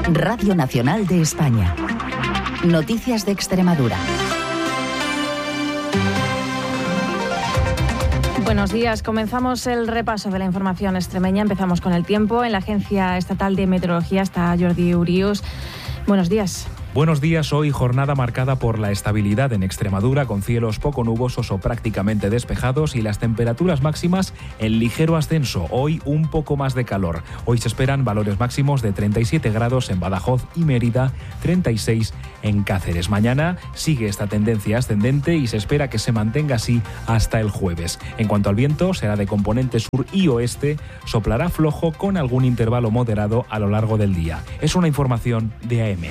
Radio Nacional de España. Noticias de Extremadura. Buenos días. Comenzamos el repaso de la información extremeña. Empezamos con el tiempo. En la Agencia Estatal de Meteorología está Jordi Urius. Buenos días. Buenos días. Hoy jornada marcada por la estabilidad en Extremadura, con cielos poco nubosos o prácticamente despejados y las temperaturas máximas en ligero ascenso. Hoy un poco más de calor. Hoy se esperan valores máximos de 37 grados en Badajoz y Mérida, 36 en Cáceres. Mañana sigue esta tendencia ascendente y se espera que se mantenga así hasta el jueves. En cuanto al viento, será de componente sur y oeste, soplará flojo con algún intervalo moderado a lo largo del día. Es una información de AM.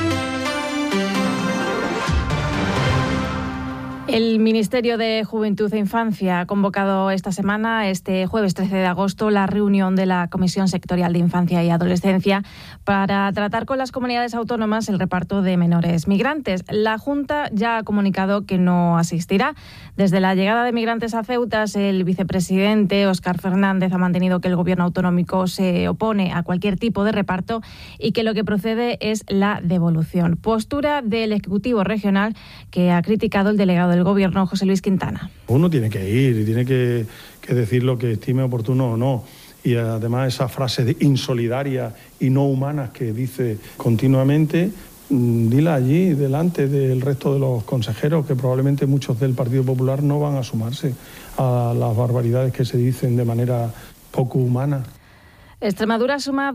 El Ministerio de Juventud e Infancia ha convocado esta semana, este jueves 13 de agosto, la reunión de la Comisión Sectorial de Infancia y Adolescencia para tratar con las comunidades autónomas el reparto de menores migrantes. La Junta ya ha comunicado que no asistirá. Desde la llegada de migrantes a Ceuta, el vicepresidente Óscar Fernández ha mantenido que el gobierno autonómico se opone a cualquier tipo de reparto y que lo que procede es la devolución. Postura del Ejecutivo Regional que ha criticado el delegado del Gobierno, José Luis Quintana. Uno tiene que ir y tiene que decir lo que estime oportuno o no. Y además esa frase de insolidaria y no humanas que dice continuamente, dila allí delante del resto de los consejeros, que probablemente muchos del Partido Popular no van a sumarse a las barbaridades que se dicen de manera poco humana. Extremadura suma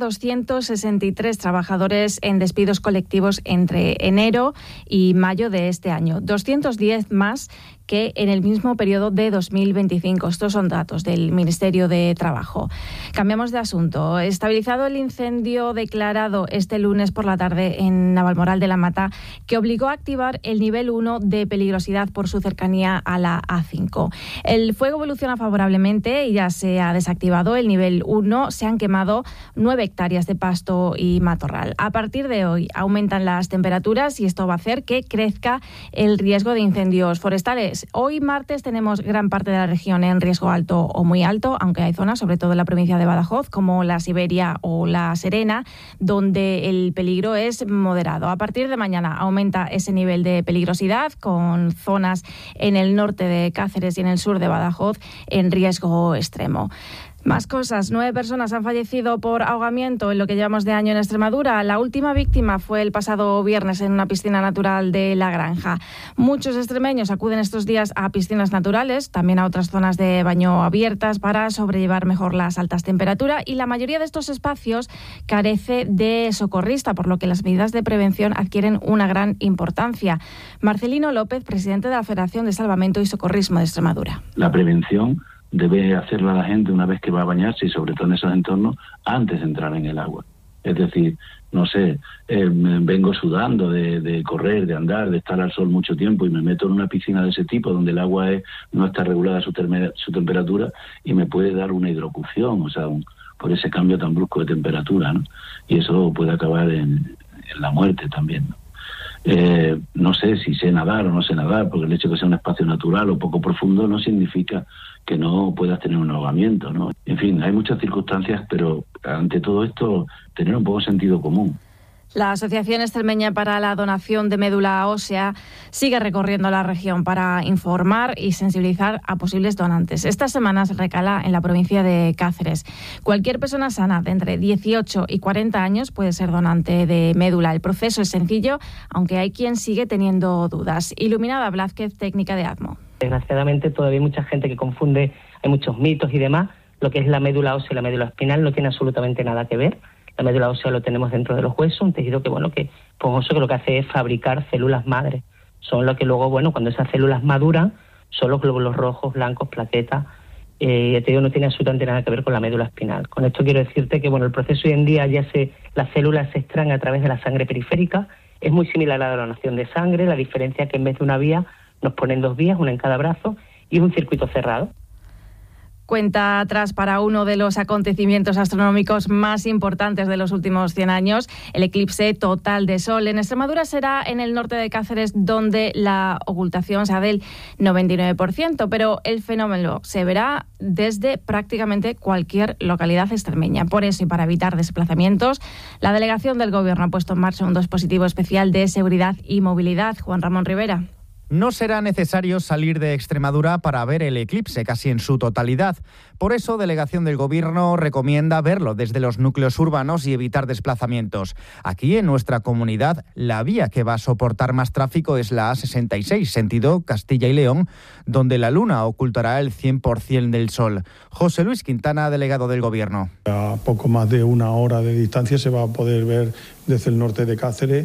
263 trabajadores en despidos colectivos entre enero y mayo de este año, 210 más que en el mismo periodo de 2025. Estos son datos del Ministerio de Trabajo. Cambiamos de asunto. Estabilizado el incendio declarado este lunes por la tarde en Navalmoral de la Mata, que obligó a activar el nivel 1 de peligrosidad por su cercanía a la A5. El fuego evoluciona favorablemente y ya se ha desactivado el nivel 1. Se han quemado 9 hectáreas de pasto y matorral. A partir de hoy aumentan las temperaturas y esto va a hacer que crezca el riesgo de incendios forestales. Hoy martes tenemos gran parte de la región en riesgo alto o muy alto, aunque hay zonas, sobre todo en la provincia de Badajoz, como la Siberia o la Serena, donde el peligro es moderado. A partir de mañana aumenta ese nivel de peligrosidad, con zonas en el norte de Cáceres y en el sur de Badajoz en riesgo extremo. Más cosas. 9 personas han fallecido por ahogamiento en lo que llevamos de año en Extremadura. La última víctima fue el pasado viernes en una piscina natural de La Granja. Muchos extremeños acuden estos días a piscinas naturales, también a otras zonas de baño abiertas, para sobrellevar mejor las altas temperaturas, y la mayoría de estos espacios carece de socorrista, por lo que las medidas de prevención adquieren una gran importancia. Marcelino López, presidente de la Federación de Salvamento y Socorrismo de Extremadura. La prevención debe hacerla la gente una vez que va a bañarse, y sobre todo en esos entornos, antes de entrar en el agua. Es decir, no sé, vengo sudando de correr, de andar, de estar al sol mucho tiempo y me meto en una piscina de ese tipo donde el agua no está regulada su temperatura y me puede dar una hidrocución, o sea, por ese cambio tan brusco de temperatura, ¿no? Y eso puede acabar en la muerte también, ¿no? No sé si sé nadar o no sé nadar, porque el hecho de que sea un espacio natural o poco profundo no significa que no puedas tener un ahogamiento, ¿no? En fin, hay muchas circunstancias, pero ante todo esto, tener un poco de sentido común. La Asociación Extremeña para la Donación de Médula Ósea sigue recorriendo la región para informar y sensibilizar a posibles donantes. Esta semana se recala en la provincia de Cáceres. Cualquier persona sana de entre 18 y 40 años puede ser donante de médula. El proceso es sencillo, aunque hay quien sigue teniendo dudas. Iluminada Blázquez, técnica de ADMO. Desgraciadamente todavía hay mucha gente que confunde, hay muchos mitos y demás. Lo que es la médula ósea y la médula espinal no tiene absolutamente nada que ver. La médula ósea lo tenemos dentro de los huesos, un tejido que esponjoso, que lo que hace es fabricar células madre. Son lo que luego, cuando esas células maduran, son los glóbulos rojos, blancos, plaquetas. El tejido no tiene absolutamente nada que ver con la médula espinal. Con esto quiero decirte que el proceso hoy en día las células se extraen a través de la sangre periférica. Es muy similar a la donación de sangre, la diferencia es que en vez de una vía nos ponen 2 vías, una en cada brazo, y es un circuito cerrado. Cuenta atrás para uno de los acontecimientos astronómicos más importantes de los últimos 100 años, el eclipse total de Sol. En Extremadura será en el norte de Cáceres, donde la ocultación será del 99%, pero el fenómeno se verá desde prácticamente cualquier localidad extremeña. Por eso, y para evitar desplazamientos, la delegación del Gobierno ha puesto en marcha un dispositivo especial de seguridad y movilidad. Juan Ramón Rivera. No será necesario salir de Extremadura para ver el eclipse casi en su totalidad. Por eso, Delegación del Gobierno recomienda verlo desde los núcleos urbanos y evitar desplazamientos. Aquí, en nuestra comunidad, la vía que va a soportar más tráfico es la A66, sentido Castilla y León, donde la luna ocultará el 100% del sol. José Luis Quintana, delegado del Gobierno. A poco más de una hora de distancia se va a poder ver desde el norte de Cáceres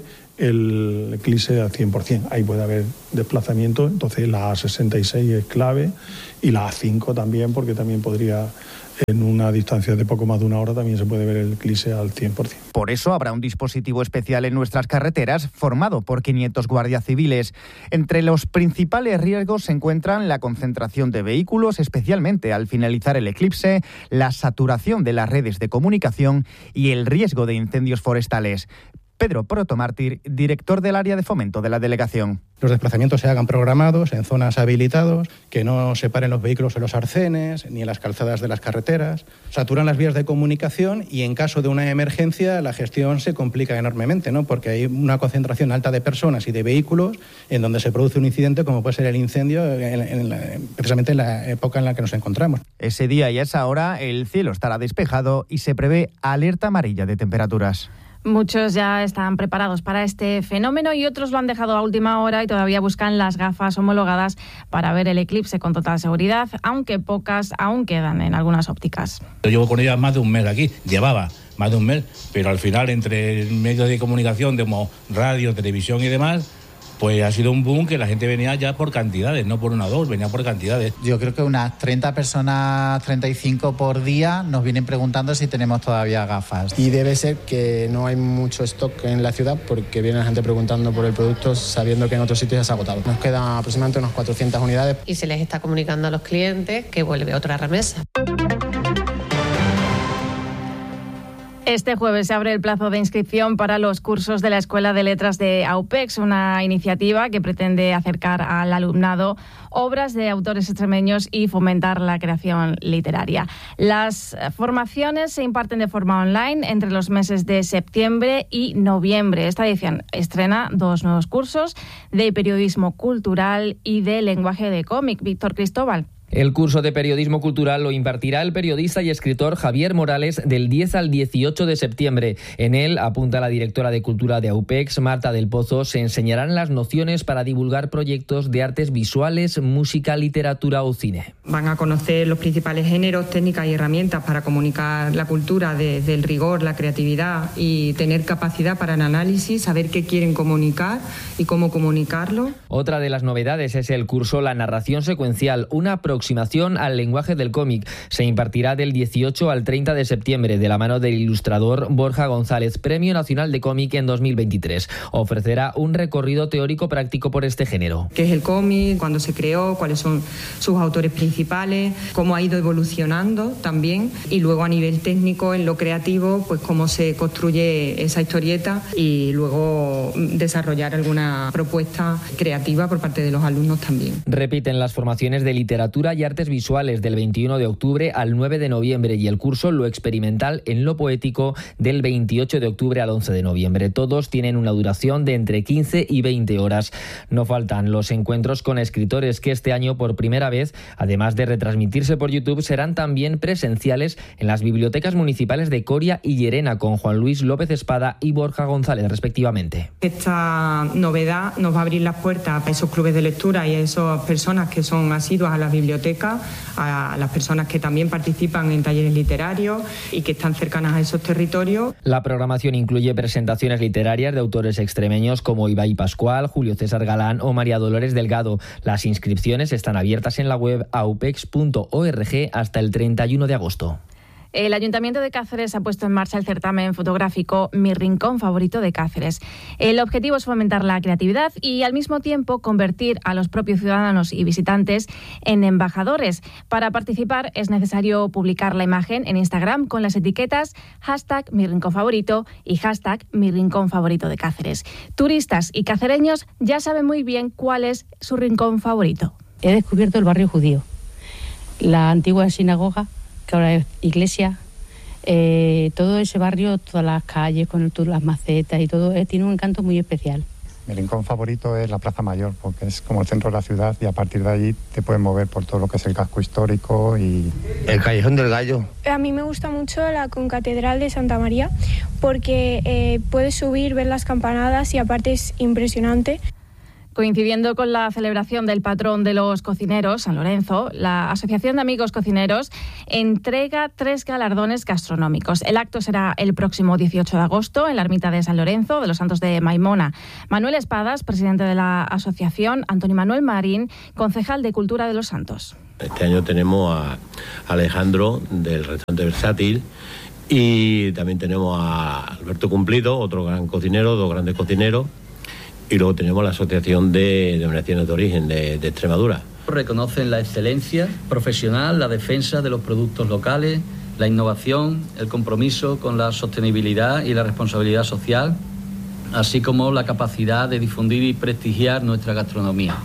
el eclipse al 100%. Ahí puede haber desplazamiento, entonces la A66 es clave y la A5 también, porque también podría, en una distancia de poco más de una hora, también se puede ver el eclipse al 100%. Por eso habrá un dispositivo especial en nuestras carreteras formado por 500 guardias civiles. Entre los principales riesgos se encuentran la concentración de vehículos, especialmente al finalizar el eclipse, la saturación de las redes de comunicación y el riesgo de incendios forestales. Pedro Protomártir, director del área de fomento de la delegación. Los desplazamientos se hagan programados en zonas habilitadas, que no separen los vehículos en los arcenes ni en las calzadas de las carreteras. Saturan las vías de comunicación y en caso de una emergencia la gestión se complica enormemente, ¿no? Porque hay una concentración alta de personas y de vehículos en donde se produce un incidente como puede ser el incendio precisamente en la época en la que nos encontramos. Ese día y a esa hora el cielo estará despejado y se prevé alerta amarilla de temperaturas. Muchos ya están preparados para este fenómeno y otros lo han dejado a última hora y todavía buscan las gafas homologadas para ver el eclipse con total seguridad, aunque pocas aún quedan en algunas ópticas. Yo llevo con ellas más de un mes aquí, llevaba más de un mes, pero al final entre medios de comunicación, como radio, televisión y demás, pues ha sido un boom que la gente venía ya por cantidades, no por una o dos, venía por cantidades. Yo creo que unas 30 personas, 35 por día nos vienen preguntando si tenemos todavía gafas. Y debe ser que no hay mucho stock en la ciudad porque viene la gente preguntando por el producto sabiendo que en otros sitios ya se ha agotado. Nos quedan aproximadamente unas 400 unidades. Y se les está comunicando a los clientes que vuelve otra remesa. Este jueves se abre el plazo de inscripción para los cursos de la Escuela de Letras de AUPEX, una iniciativa que pretende acercar al alumnado obras de autores extremeños y fomentar la creación literaria. Las formaciones se imparten de forma online entre los meses de septiembre y noviembre. Esta edición estrena 2 nuevos cursos de periodismo cultural y de lenguaje de cómic. Víctor Cristóbal. El curso de periodismo cultural lo impartirá el periodista y escritor Javier Morales del 10 al 18 de septiembre. En él, apunta la directora de Cultura de AUPEX, Marta del Pozo, se enseñarán las nociones para divulgar proyectos de artes visuales, música, literatura o cine. Van a conocer los principales géneros, técnicas y herramientas para comunicar la cultura desde el rigor, la creatividad y tener capacidad para el análisis, saber qué quieren comunicar y cómo comunicarlo. Otra de las novedades es el curso La narración secuencial, una aproximación al lenguaje del cómic. Se impartirá del 18 al 30 de septiembre de la mano del ilustrador Borja González, Premio Nacional de Cómic en 2023. Ofrecerá un recorrido teórico práctico por este género. ¿Qué es el cómic? ¿Cuándo se creó? ¿Cuáles son sus autores principales? ¿Cómo ha ido evolucionando también? Y luego a nivel técnico, en lo creativo, pues cómo se construye esa historieta y luego desarrollar alguna propuesta creativa por parte de los alumnos también. Repiten las formaciones de literatura y artes visuales del 21 de octubre al 9 de noviembre y el curso Lo experimental en lo poético del 28 de octubre al 11 de noviembre. Todos tienen una duración de entre 15 y 20 horas. No faltan los encuentros con escritores que este año por primera vez, además de retransmitirse por YouTube, serán también presenciales en las bibliotecas municipales de Coria y Llerena con Juan Luis López Espada y Borja González respectivamente. Esta novedad nos va a abrir las puertas a esos clubes de lectura y a esas personas que son asiduas a las bibliotecas, a las personas que también participan en talleres literarios y que están cercanas a esos territorios. La programación incluye presentaciones literarias de autores extremeños como Ibai Pascual, Julio César Galán o María Dolores Delgado. Las inscripciones están abiertas en la web aupex.org hasta el 31 de agosto. El Ayuntamiento de Cáceres ha puesto en marcha el certamen fotográfico Mi Rincón Favorito de Cáceres. El objetivo es fomentar la creatividad y al mismo tiempo convertir a los propios ciudadanos y visitantes en embajadores. Para participar es necesario publicar la imagen en Instagram con las etiquetas #MiRinconFavorito y #MiRinconFavorito de Cáceres. Turistas y cacereños ya saben muy bien cuál es su rincón favorito. He descubierto el barrio judío, la antigua sinagoga, que ahora es iglesia, todo ese barrio, todas las calles con las macetas y todo, tiene un encanto muy especial. Mi rincón favorito es la Plaza Mayor, porque es como el centro de la ciudad y a partir de allí te puedes mover por todo lo que es el casco histórico y... El Callejón del Gallo. A mí me gusta mucho la concatedral de Santa María porque puedes subir, ver las campanadas y aparte es impresionante. Coincidiendo con la celebración del patrón de los cocineros, San Lorenzo, la Asociación de Amigos Cocineros entrega 3 galardones gastronómicos. El acto será el próximo 18 de agosto en la ermita de San Lorenzo de los Santos de Maimona. Manuel Espadas, presidente de la asociación, Antonio Manuel Marín, concejal de Cultura de los Santos. Este año tenemos a Alejandro del restaurante Versátil y también tenemos a Alberto Cumplido, otro gran cocinero, 2 grandes cocineros. Y luego tenemos la Asociación de Denominaciones de Origen de Extremadura. Reconocen la excelencia profesional, la defensa de los productos locales, la innovación, el compromiso con la sostenibilidad y la responsabilidad social, así como la capacidad de difundir y prestigiar nuestra gastronomía.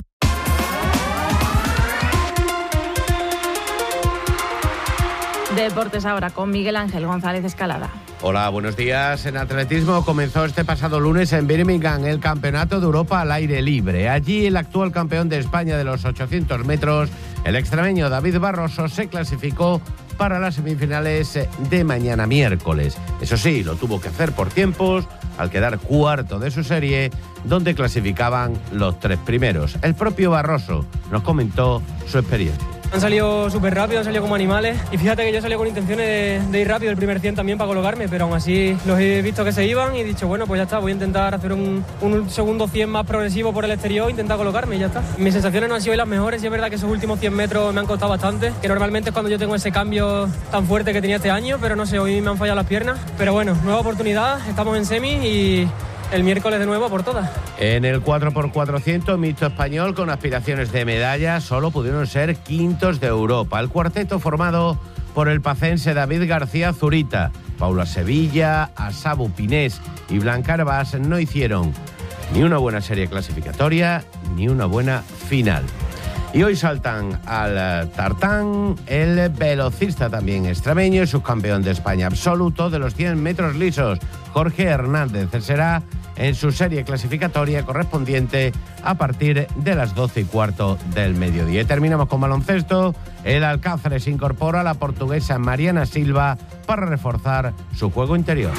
Deportes ahora con Miguel Ángel González Escalada. Hola, buenos días. En atletismo comenzó este pasado lunes en Birmingham el Campeonato de Europa al aire libre. Allí el actual campeón de España de los 800 metros, el extremeño David Barroso, se clasificó para las semifinales de mañana miércoles. Eso sí, lo tuvo que hacer por tiempos, al quedar cuarto de su serie, donde clasificaban los 3 primeros. El propio Barroso nos comentó su experiencia. Han salido súper rápido, han salido como animales y fíjate que yo salí con intenciones de ir rápido el primer 100 también para colocarme, pero aún así los he visto que se iban y he dicho, bueno, pues ya está, voy a intentar hacer un segundo 100 más progresivo por el exterior, intentar colocarme y ya está. Mis sensaciones no han sido las mejores y es verdad que esos últimos 100 metros me han costado bastante, que normalmente es cuando yo tengo ese cambio tan fuerte que tenía este año, pero no sé, hoy me han fallado las piernas, pero bueno, nueva oportunidad, estamos en semi y... el miércoles de nuevo por todas. En el 4x400 mixto español con aspiraciones de medalla solo pudieron ser quintos de Europa. El cuarteto formado por el pacense David García Zurita, Paula Sevilla, Asabu Pinés y Blanca Arbas no hicieron ni una buena serie clasificatoria ni una buena final. Y hoy saltan al tartán el velocista también extremeño y subcampeón de España absoluto de los 100 metros lisos, Jorge Hernández. Será en su serie clasificatoria correspondiente a partir de las 12:15 del mediodía. Y terminamos con baloncesto. El Alcáceres incorpora a la portuguesa Mariana Silva para reforzar su juego interior.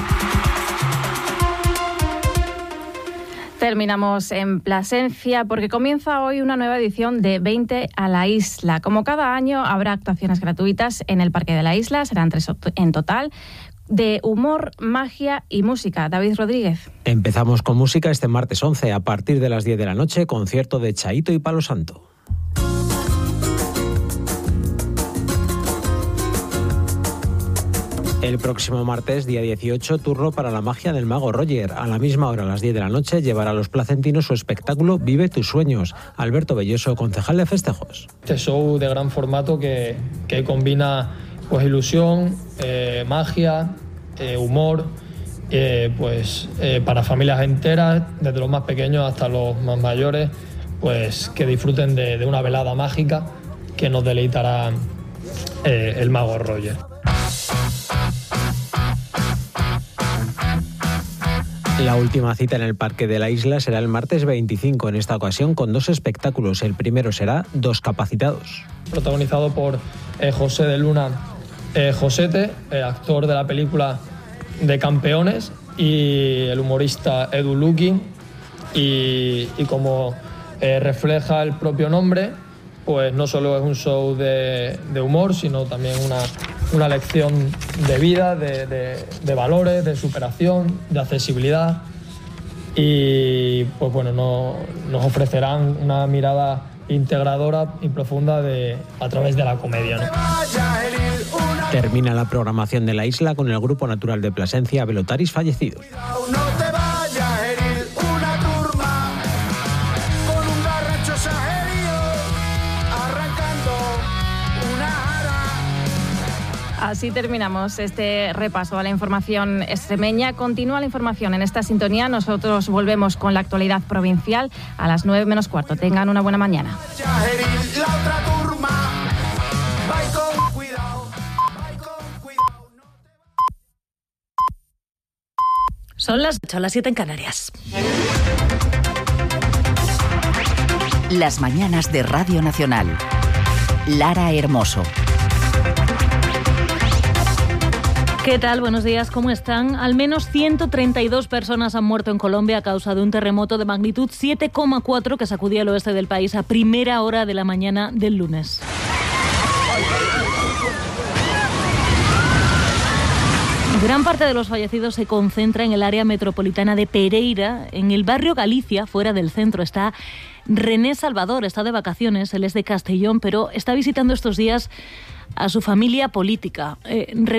Terminamos en Plasencia porque comienza hoy una nueva edición de 20 a la Isla. Como cada año habrá actuaciones gratuitas en el Parque de la Isla, serán 3 en total, de humor, magia y música. David Rodríguez. Empezamos con música este martes 11 a partir de las 10 de la noche, concierto de Chaito y Palo Santo. El próximo martes, día 18, turno para la magia del mago Roger. A la misma hora, a las 10 de la noche, llevará a los placentinos su espectáculo Vive tus sueños. Alberto Belloso, concejal de festejos. Este show de gran formato que combina pues ilusión, magia, humor, para familias enteras, desde los más pequeños hasta los más mayores, pues que disfruten de una velada mágica que nos deleitará el mago Roger. La última cita en el Parque de la Isla será el martes 25, en esta ocasión con 2 espectáculos. El primero será Dos Capacitados. Protagonizado por José de Luna Josete, actor de la película de Campeones, y el humorista Edu Luqui. Y como refleja el propio nombre, pues no solo es un show de humor, sino también una lección de vida, de valores, de superación, de accesibilidad. Y pues bueno, nos ofrecerán una mirada integradora y profunda a través de la comedia, ¿no? Termina la programación de la isla con el Grupo Natural de Plasencia Velotaris fallecidos. Así terminamos este repaso a la información extremeña. Continúa la información en esta sintonía. Nosotros volvemos con la actualidad provincial a las 9 menos cuarto. Tengan una buena mañana. Son las 8, las 7 en Canarias. Las mañanas de Radio Nacional. Lara Hermoso. ¿Qué tal? Buenos días, ¿cómo están? Al menos 132 personas han muerto en Colombia a causa de un terremoto de magnitud 7,4 que sacudía el oeste del país a primera hora de la mañana del lunes. Gran parte de los fallecidos se concentra en el área metropolitana de Pereira, en el barrio Galicia, fuera del centro. Está René Salvador, está de vacaciones, él es de Castellón, pero está visitando estos días a su familia política.